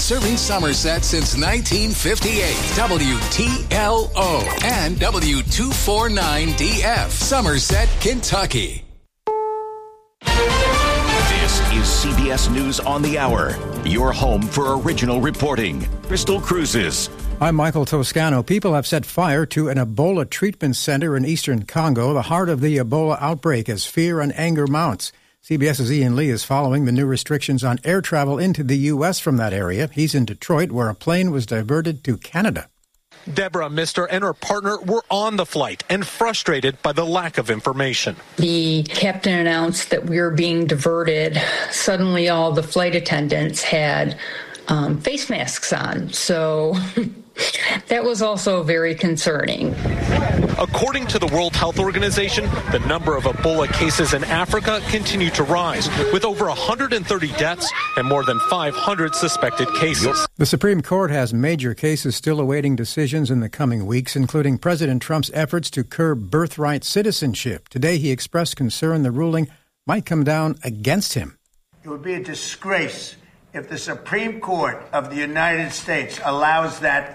serving Somerset since 1958. WTLO and W249DF, Somerset, Kentucky. This is CBS News on the Hour, your home for original reporting. Crystal Cruises. I'm Michael Toscano. People have set fire to an Ebola treatment center in eastern Congo, the heart of the Ebola outbreak, as fear and anger mounts. CBS's Ian Lee is following the new restrictions on air travel into the U.S. from that area. He's in Detroit, where a plane was diverted to Canada. Deborah, Mister, and her partner were on the flight and frustrated by the lack of information. The captain announced that we were being diverted. Suddenly, all the flight attendants had face masks on. So that was also very concerning. According to the World Health Organization, the number of Ebola cases in Africa continue to rise, with over 130 deaths and more than 500 suspected cases. The Supreme Court has major cases still awaiting decisions in the coming weeks, including President Trump's efforts to curb birthright citizenship. Today, he expressed concern the ruling might come down against him. It would be a disgrace if the Supreme Court of the United States allows that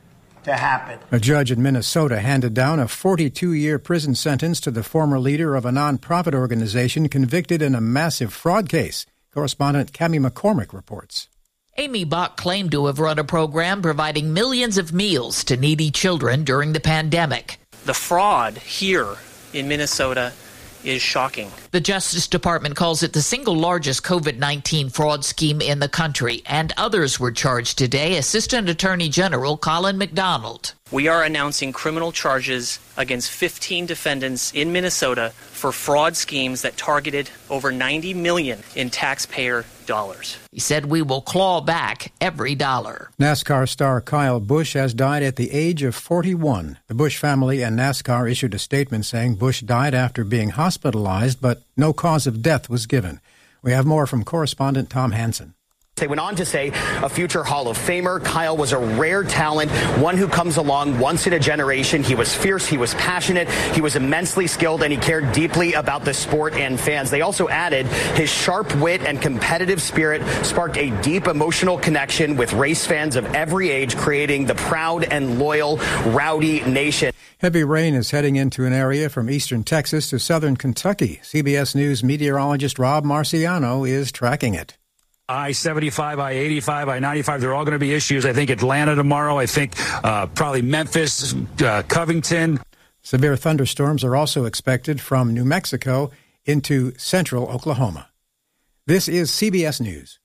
to happen. A judge in Minnesota handed down a 42-year prison sentence to the former leader of a nonprofit organization convicted in a massive fraud case. Correspondent Cammie McCormick reports. Amy Bach claimed to have run a program providing millions of meals to needy children during the pandemic. The fraud here in Minnesota is shocking. The Justice Department calls it the single largest COVID-19 fraud scheme in the country, and others were charged today. Assistant Attorney General Colin McDonald. We are announcing criminal charges against 15 defendants in Minnesota for fraud schemes that targeted over $90 million in taxpayer dollars. He said we will claw back every dollar. NASCAR star Kyle Busch has died at the age of 41. The Busch family and NASCAR issued a statement saying Busch died after being hospitalized, but no cause of death was given. We have more from correspondent Tom Hansen. They went on to say a future Hall of Famer. Kyle was a rare talent, one who comes along once in a generation. He was fierce, he was passionate, he was immensely skilled, and he cared deeply about the sport and fans. They also added his sharp wit and competitive spirit sparked a deep emotional connection with race fans of every age, creating the proud and loyal Rowdy Nation. Heavy rain is heading into an area from eastern Texas to southern Kentucky. CBS News meteorologist Rob Marciano is tracking it. I-75, I-85, I-95, they're all going to be issues. I think Atlanta tomorrow. I think probably Memphis, Covington. Severe thunderstorms are also expected from New Mexico into central Oklahoma. This is CBS News.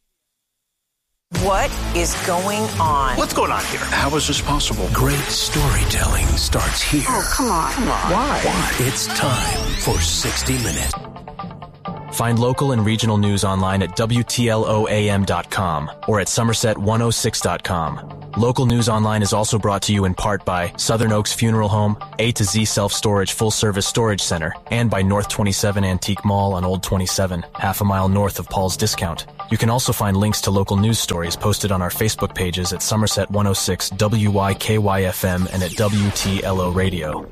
What is going on? What's going on here? How is this possible? Great storytelling starts here. Oh, come on. Why? It's time for 60 Minutes. Find local and regional news online at WTLOAM.com or at Somerset106.com. Local news online is also brought to you in part by Southern Oaks Funeral Home, A to Z Self-Storage Full-Service Storage Center, and by North 27 Antique Mall on Old 27, half a mile north of Paul's Discount. You can also find links to local news stories posted on our Facebook pages at Somerset 106 WYKY-FM and at WTLO Radio.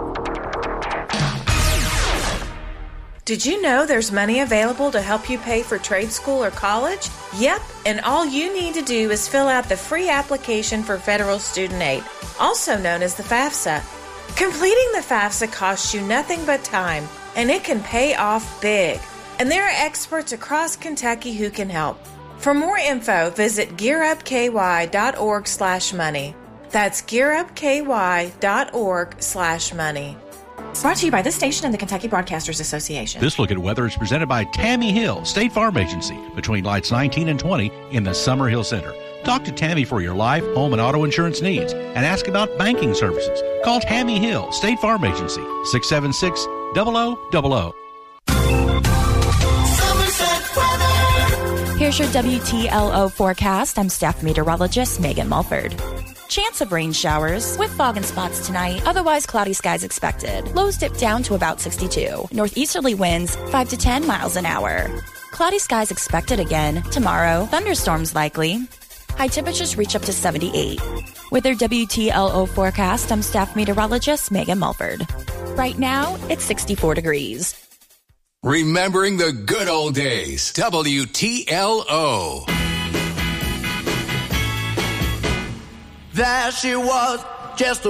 Did you know there's money available to help you pay for trade school or college? Yep, and all you need to do is fill out the free application for federal student aid, also known as the FAFSA. Completing the FAFSA costs you nothing but time, and it can pay off big. And there are experts across Kentucky who can help. For more info, visit gearupky.org/money. That's gearupky.org/money. Brought to you by this station and the Kentucky Broadcasters Association. This look at weather is presented by Tammy Hill, State Farm Agency, between lights 19 and 20 in the Summerhill Center. Talk to Tammy for your life, home, and auto insurance needs and ask about banking services. Call Tammy Hill, State Farm Agency, 676-0000. Here's your WTLO forecast. I'm staff meteorologist Megan Mulford. Chance of rain showers with fog and spots tonight. Otherwise, cloudy skies expected. Lows dip down to about 62. Northeasterly winds 5 to 10 miles an hour. Cloudy skies expected again tomorrow. Thunderstorms likely. High temperatures reach up to 78. With their WTLO forecast, I'm staff meteorologist Megan Mulford. Right now, it's 64 degrees. Remembering the good old days. WTLO. There she was, just